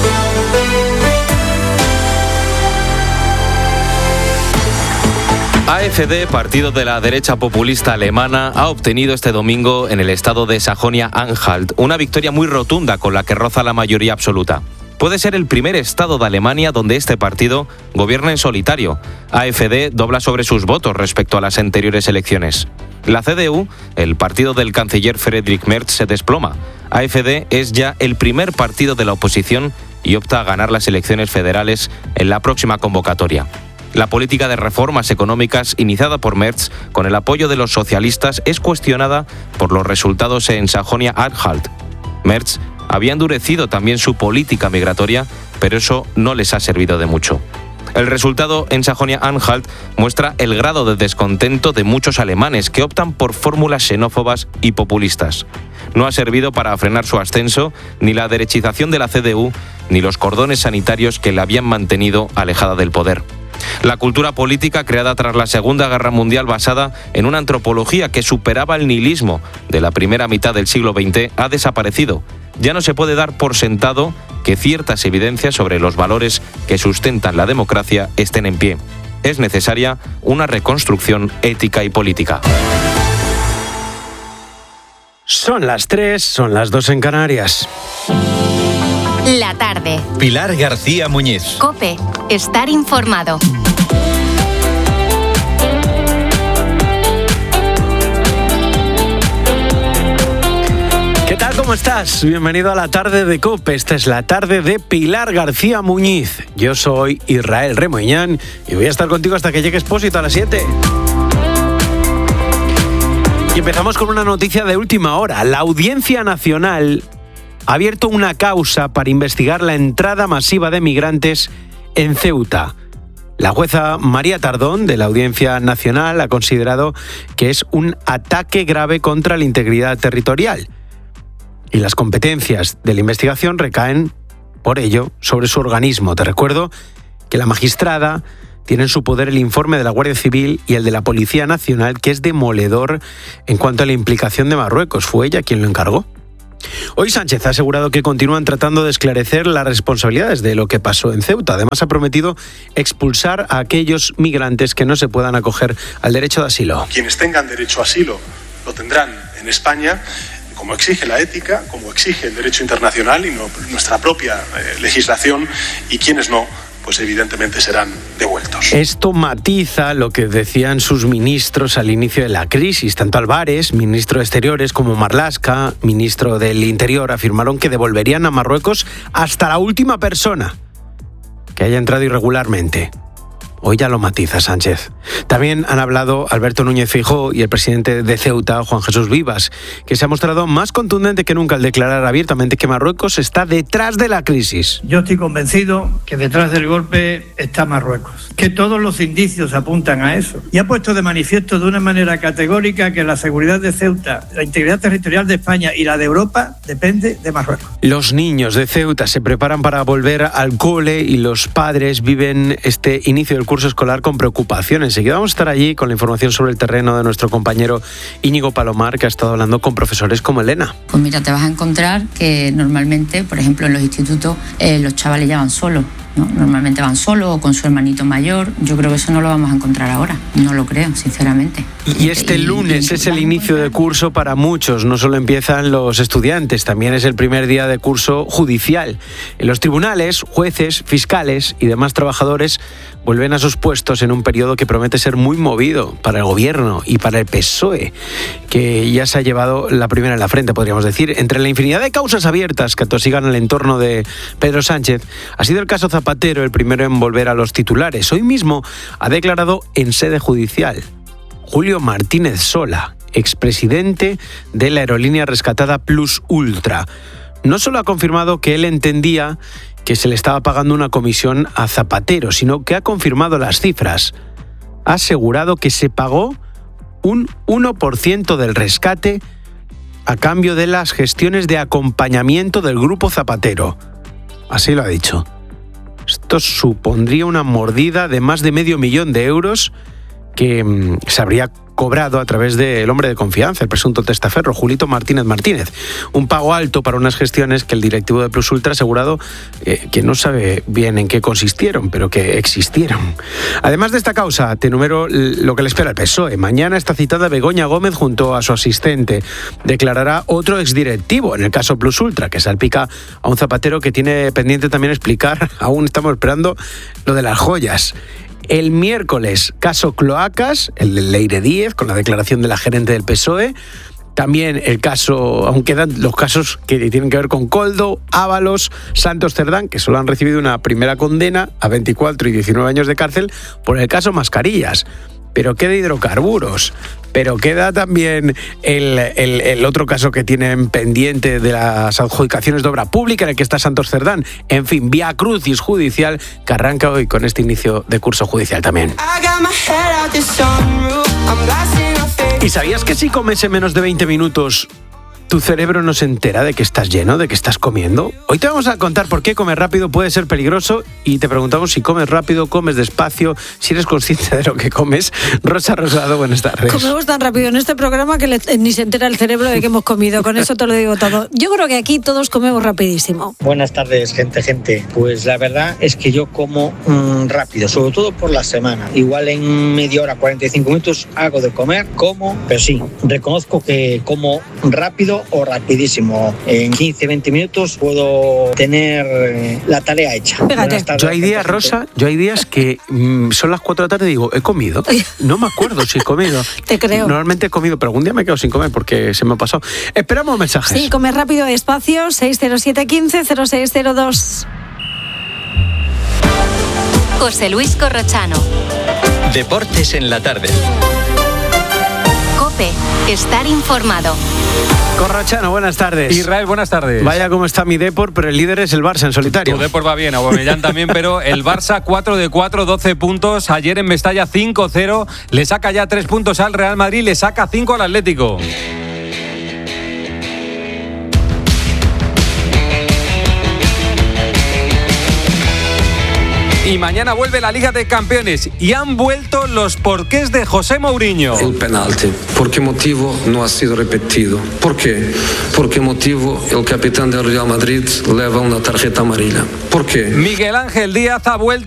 AfD, partido de la derecha populista alemana, ha obtenido este domingo en el estado de Sajonia-Anhalt una victoria muy rotunda con la que roza la mayoría absoluta. Puede ser el primer estado de Alemania donde este partido gobierna en solitario. AfD dobla sobre sus votos respecto a las anteriores elecciones. La CDU, el partido del canciller Friedrich Merz, se desploma. AfD es ya el primer partido de la oposición y opta a ganar las elecciones federales en la próxima convocatoria. La política de reformas económicas iniciada por Merz con el apoyo de los socialistas es cuestionada por los resultados en Sajonia-Anhalt. Merz había endurecido también su política migratoria, pero eso no les ha servido de mucho. El resultado en Sajonia-Anhalt muestra el grado de descontento de muchos alemanes que optan por fórmulas xenófobas y populistas. No ha servido para frenar su ascenso ni la derechización de la CDU ni los cordones sanitarios que la habían mantenido alejada del poder. La cultura política creada tras la Segunda Guerra Mundial, basada en una antropología que superaba el nihilismo de la primera mitad del siglo XX, ha desaparecido. Ya no se puede dar por sentado que ciertas evidencias sobre los valores que sustentan la democracia estén en pie. Es necesaria una reconstrucción ética y política. Son las 3, son las 2 en Canarias. La tarde. Pilar García Muñiz. COPE. Estar informado. ¿Qué tal? ¿Cómo estás? Bienvenido a la tarde de COPE. Esta es la tarde de Pilar García Muñiz. Yo soy Israel Remoñán y voy a estar contigo hasta que llegue Expósito a las 7. Y empezamos con una noticia de última hora. La Audiencia Nacional ha abierto una causa para investigar la entrada masiva de migrantes en Ceuta. La jueza María Tardón, de la Audiencia Nacional, ha considerado que es un ataque grave contra la integridad territorial. Y las competencias de la investigación recaen, por ello, sobre su organismo. Te recuerdo que la magistrada tiene en su poder el informe de la Guardia Civil y el de la Policía Nacional, que es demoledor en cuanto a la implicación de Marruecos. Fue ella quien lo encargó. Hoy Sánchez ha asegurado que continúan tratando de esclarecer las responsabilidades de lo que pasó en Ceuta. Además, ha prometido expulsar a aquellos migrantes que no se puedan acoger al derecho de asilo. Quienes tengan derecho a asilo lo tendrán en España, como exige la ética, como exige el derecho internacional y nuestra propia legislación, y quienes no, pues evidentemente serán devueltos. Esto matiza lo que decían sus ministros al inicio de la crisis. Tanto Álvarez, ministro de Exteriores, como Marlaska, ministro del Interior, afirmaron que devolverían a Marruecos hasta la última persona. que haya entrado irregularmente. Hoy ya lo matiza Sánchez. También han hablado Alberto Núñez Feijóo y el presidente de Ceuta, Juan Jesús Vivas, que se ha mostrado más contundente que nunca al declarar abiertamente que Marruecos está detrás de la crisis. Yo estoy convencido que detrás del golpe está Marruecos, que todos los indicios apuntan a eso. Y ha puesto de manifiesto de una manera categórica que la seguridad de Ceuta, la integridad territorial de España y la de Europa depende de Marruecos. Los niños de Ceuta se preparan para volver al cole y los padres viven este inicio del curso escolar con preocupación. Enseguida vamos a estar allí con la información sobre el terreno de nuestro compañero Íñigo Palomar, que ha estado hablando con profesores como Elena. Pues mira, te vas a encontrar que normalmente, por ejemplo, en los institutos los chavales ya van solos, ¿no? Normalmente van solos o con su hermanito mayor. Yo creo que eso no lo vamos a encontrar ahora. No lo creo, sinceramente. Y este lunes es el inicio de curso para muchos. No solo empiezan los estudiantes, también es el primer día de curso judicial. En los tribunales, jueces, fiscales y demás trabajadores vuelven a sus puestos en un periodo que promete ser muy movido para el gobierno y para el PSOE, que ya se ha llevado la primera en la frente, podríamos decir. Entre la infinidad de causas abiertas que atosigan el entorno de Pedro Sánchez, ha sido el caso Zapatero el primero en volver a los titulares. Hoy mismo ha declarado en sede judicial Julio Martínez Sola, expresidente de la aerolínea rescatada Plus Ultra. No solo ha confirmado que él entendía que se le estaba pagando una comisión a Zapatero, sino que ha confirmado las cifras. Ha asegurado que se pagó un 1% del rescate a cambio de las gestiones de acompañamiento del grupo Zapatero. Así lo ha dicho. Esto supondría una mordida de más de 500.000 euros que se habría cobrado a través del hombre de confianza, el presunto testaferro, Julito Martínez Martínez. Un pago alto para unas gestiones que el directivo de Plus Ultra ha asegurado que no sabe bien en qué consistieron, pero que existieron. Además de esta causa, te enumero lo que le espera al PSOE. Mañana está citada Begoña Gómez junto a su asistente. Declarará otro exdirectivo en el caso Plus Ultra, que salpica a un Zapatero que tiene pendiente también explicar, aún estamos esperando, lo de las joyas. El miércoles, caso Cloacas, el de Leire Díez, con la declaración de la gerente del PSOE. También el caso, aún quedan los casos que tienen que ver con Koldo, Ábalos, Santos Cerdán, que solo han recibido una primera condena a 24 y 19 años de cárcel por el caso Mascarillas. Pero queda hidrocarburos, pero queda también el otro caso que tienen pendiente de las adjudicaciones de obra pública, en el que está Santos Cerdán. En fin, vía crucis judicial que arranca hoy con este inicio de curso judicial también. ¿Y sabías que si comes en menos de 20 minutos tu cerebro no se entera de que estás lleno, de que estás comiendo? Hoy te vamos a contar por qué comer rápido puede ser peligroso y te preguntamos si comes rápido, comes despacio, si eres consciente de lo que comes. Rosa Rosado, buenas tardes. Comemos tan rápido en este programa que ni se entera el cerebro de que hemos comido. Con eso te lo digo todo. Yo creo que aquí todos comemos rapidísimo. Buenas tardes, gente. Pues la verdad es que yo como rápido, sobre todo por la semana. Igual en media hora, 45 minutos hago de comer, como, pero sí, reconozco que como rápido o rapidísimo. En 15-20 minutos puedo tener la tarea hecha. Fíjate. Yo hay días, Rosa, que son las 4 de la tarde y digo, ¿he comido? No me acuerdo si he comido. Te creo. Normalmente he comido, pero algún día me quedo sin comer porque se me ha pasado. Esperamos mensajes. Sí, comer rápido y despacio, 607-15-0602. José Luis Corrochano. Deportes en la tarde. COPE. Estar informado. Corrochano, buenas tardes. Israel, buenas tardes. Vaya cómo está mi Depor, pero el líder es el Barça en solitario. Tu Depor va bien, Aubameyang también, pero el Barça 4 de 4, 12 puntos. Ayer en Mestalla 5-0, le saca ya 3 puntos al Real Madrid, le saca 5 al Atlético. Y mañana vuelve la Liga de Campeones y han vuelto los porqués de José Mourinho. El penalti. ¿Por qué motivo no ha sido repetido? ¿Por qué? ¿Por qué motivo el capitán del Real Madrid lleva una tarjeta amarilla? ¿Por qué? Miguel Ángel Díaz ha vuelto